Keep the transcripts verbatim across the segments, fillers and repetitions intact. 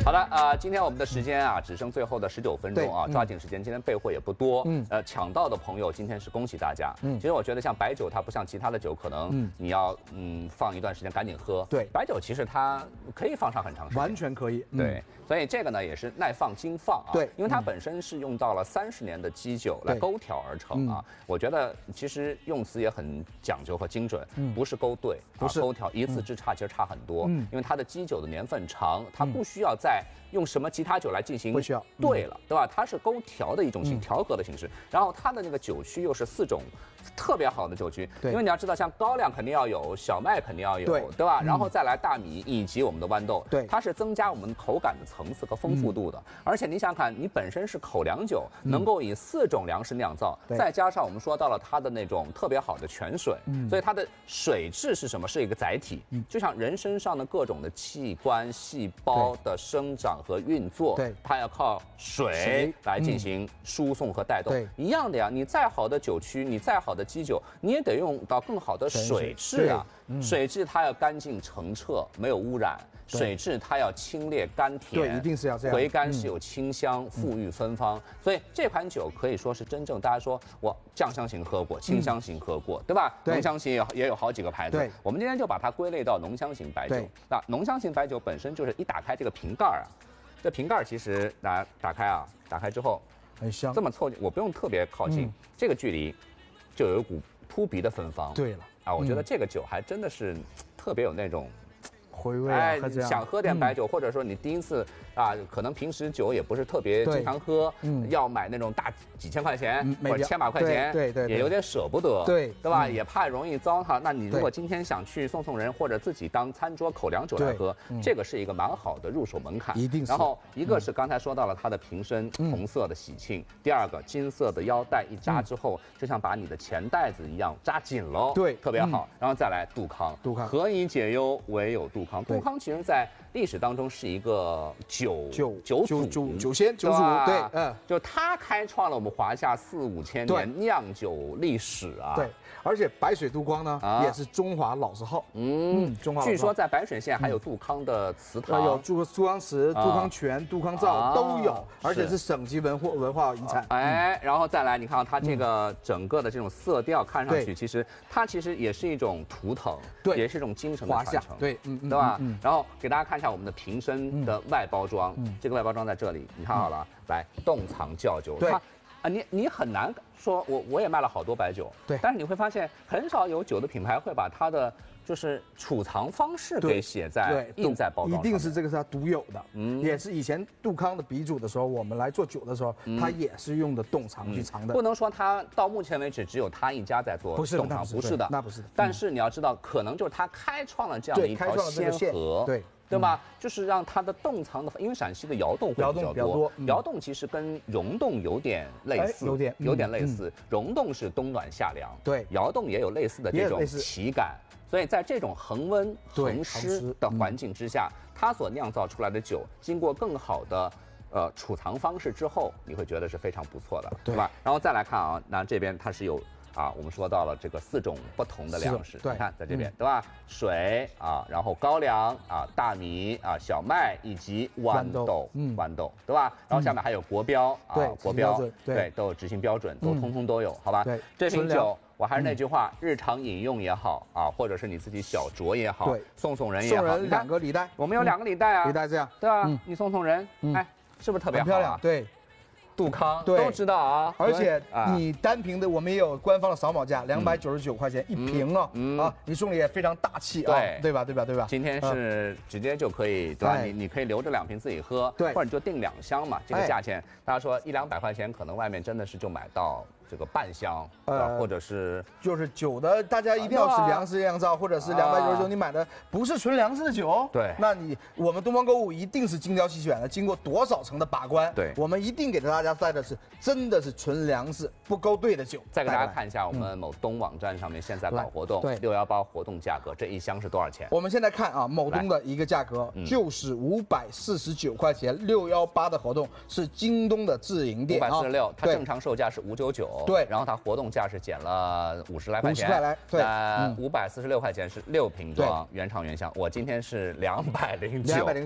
好的，呃，今天我们的时间啊，只剩最后的十九分钟啊，抓紧时间。今天备货也不多，嗯，呃，抢到的朋友今天是恭喜大家。嗯，其实我觉得像白酒，它不像其他的酒，可能你要嗯放一段时间赶紧喝。 对， 白酒其实它可以放上很长时间， 完全可以。 对，所以这个呢也是耐放经放啊。 对， 因为它本身是用到了三十年的基酒来勾调而成啊。我觉得其实用词也很讲究和精准，不是勾兑，不是勾调，一字之差其实差很多。嗯，因为它的基酒的年份长，它不需要再用什么其他酒来进行不需要对了，对吧？它是勾调的一种形调和的形式，然后它的那个酒区又是四种特别好的酒区，因为你要知道，像高粱肯定要有，小麦肯定要有，对对吧？然后再来大米以及我们的豌豆， 对， 它是增加我们口感的层次和丰富度的。而且你想想看，你本身是口粮酒，能够以四种粮食酿造，再加上我们说到了它的那种特别好的泉水，所以它的水质是什么？是一个载体，就像人身上的各种的器官、细胞的生长和运作， 对， 它要靠水来进行输送和带动， 对， 一样的呀。你再好的酒区，你再好的基酒，你也得用到更好的水质啊。水质它要干净澄澈，没有污染；水质它要清冽甘甜， 对，一定是要这样。 回甘是有清香，馥郁芬芳。所以这款酒可以说是真正大家说我酱香型喝过，清香型喝过，对吧？浓香型也有也有好几个牌子。 对， 我们今天就把它归类到浓香型白酒。那浓香型白酒本身就是一打开这个瓶盖啊。这瓶盖其实打打开啊，打开之后很香， 这么凑近，我不用特别靠近，这个距离就有一股扑鼻的芬芳。 对了啊，我觉得这个酒还真的是特别有那种回味。 哎，想喝点白酒，或者说你第一次啊，可能平时酒也不是特别经常喝，要买那种大几千块钱或者千把块钱， 对对， 也有点舍不得， 对对吧？也怕容易糟蹋。那你如果今天想去送送人，或者自己当餐桌口粮酒来喝，这个是一个蛮好的入手门槛， 一定是。 然后一个是刚才说到了它的瓶身红色的喜庆，第二个金色的腰带一扎之后，就像把你的钱袋子一样扎紧喽， 对， 特别好。然后再来杜康， 杜康何以解忧，唯有杜康。杜康其实在历史当中是一个酒酒酒祖酒酒仙酒祖，对，嗯， 就他开创了我们华夏四五千年酿酒历史啊。 对，而且白水杜康呢也是中华老字号， 嗯，中华。据说在白水县还有杜康的祠堂， 有杜杜康祠、杜康泉、杜康灶都有，而且是省级文化文化遗产。 哎，然后再来，你看它这个整个的这种色调，看上去其实它其实也是一种图腾，对，也是一种精神的传承， 对， 嗯，对吧？然后给大家看一下我们的瓶身的外包装，这个外包装在这里，你看好了，来洞藏窖酒，它啊，你你很难说，我我也卖了好多白酒， 对， 但是你会发现很少有酒的品牌会把它的就是储藏方式给写在印在包装上， 一定是这个是它独有的，嗯，也是以前杜康的鼻祖的时候，我们来做酒的时候，它也是用的洞藏去藏的。 不能说它到目前为止只有他一家在做洞藏，不是的， 那不是的。 但是你要知道，可能就是他开创了这样的一条先河， 对。 对吧？就是让它的洞藏的，因为陕西的窑洞会比较多，窑洞其实跟溶洞有点类似， 有点有点类似。溶洞是冬暖夏凉， 对， 窑洞也有类似的这种体感。所以在这种恒温恒湿的环境之下，它所酿造出来的酒，经过更好的呃储藏方式之后，你会觉得是非常不错的，对吧？然后再来看啊，那这边它是有。啊，我们说到了这个四种不同的粮食，你看在这边，对吧？水啊，然后高粱啊，大米啊，小麦以及豌豆，豌豆，对吧？然后下面还有国标啊，国标，对，都有执行标准，都通通都有，好吧？ 对， 这瓶酒我还是那句话，日常饮用也好啊，或者是你自己小酌也好，送送人也好， 送人两个礼袋， 我们有两个礼袋啊， 礼袋这样， 对吧？你送送人，哎，是不是特别漂亮？对。 杜康都知道啊， 而且你单瓶的我们也有官方的扫码价，两百九十九块钱一瓶啊，啊，你送礼也非常大气啊，对吧？对吧？对吧？ 今天是直接就可以，对吧？你你可以留着两瓶自己喝， 对， 或者你就订两箱嘛，这个价钱，大家说一两百块钱，可能外面真的是就买到这个半箱，呃，或者是就是酒的，大家一定要是粮食酿造，或者是两百九十九，你买的不是纯粮食的酒， 对， 那你我们东方购物一定是精挑细选的，经过多少层的把关， 对， 我们一定给大家带的是真的是纯粮食不勾兑的酒。 再给大家看一下我们某东网站上面现在搞活动，对，六幺八活动价格，这一箱是多少钱？ 我们现在看啊，某东的一个价格就是五百四十九块钱，六幺八的活动是京东的自营店， 五百四十六，它正常售价是五九九， 对， 然后它活动价是减了五十来块钱， 五十块来，对， 呃，五百四十六块钱是六瓶装，原厂原箱。我今天是两百零九， 两百零九。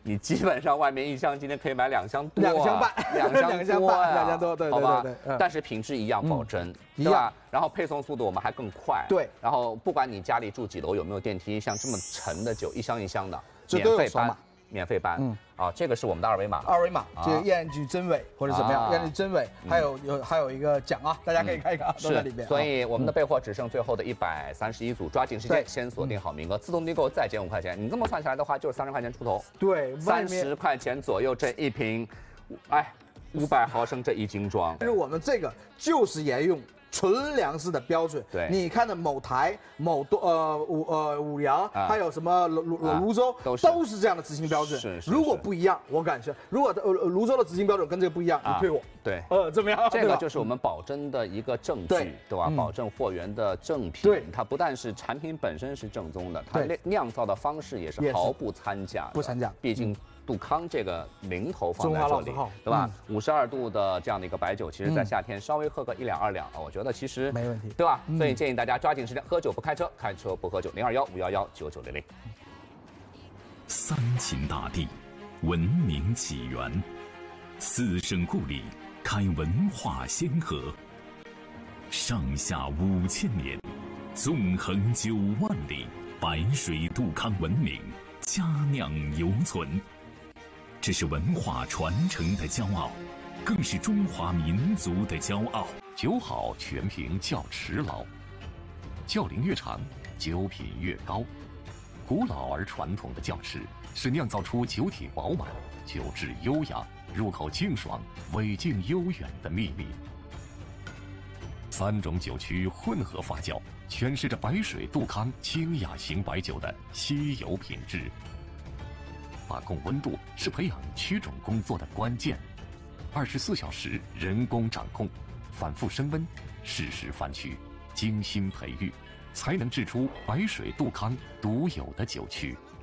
你基本上外面一箱今天可以买两箱多， 两箱半， 两箱多呀， 两箱多，对对对对。 嗯、但是品质一样保真，嗯、对吧？然后配送速度我们还更快。 对。 然后不管你家里住几楼，有没有电梯，像这么沉的酒，一箱一箱的， 免费搬。免费搬，嗯，啊，这个是我们的二维码， 二维码，这个验据真伪或者怎么样，验据真伪，还有有还有一个奖啊，大家可以看一看，都在里边。 所以我们的备货只剩最后的一百三十一组，抓紧时间先锁定好名额，自动订购再减五块钱，你这么算下来的话，就是三十块钱出头。 对， 三十块钱左右这一瓶，哎，五百毫升这一斤装。 但是我们这个就是沿用纯粮食的标准， 对， 你看的某台、某多呃五呃五粮，还有什么泸泸泸州，都是都是这样的执行标准。 是是。 如果不一样，我敢说，如果呃泸州的执行标准跟这个不一样，你退我。 对。 呃，怎么样？ 这个就是我们保真的一个证据，对吧？保证货源的正品。 对。 它不但是产品本身是正宗的，它酿造的方式也是毫不掺假。 不掺假。 毕竟。杜康这个名头放在这里，对吧？五十二度的这样的一个白酒，其实在夏天稍微喝个一两二两啊，我觉得其实没问题， 对吧？所以建议大家抓紧时间，喝酒不开车，开车不喝酒。零二幺五幺幺九九零零。 三秦大地，文明起源；四省故里，开文化先河。上下五千年，纵横九万里，白水杜康文明，佳酿犹存。这是文化传承的骄傲，更是中华民族的骄傲。 酒好全凭窖持老，窖龄越长，酒品越高。古老而传统的窖持，是酿造出酒体饱满、酒质优雅、入口清爽、尾劲悠远的秘密。三种酒曲混合发酵，诠释着白水杜康清雅型白酒的稀有品质。把控温度是培养曲种工作的关键，二十四小时人工掌控，反复升温，适时翻曲，精心培育，才能制出白水杜康独有的酒曲。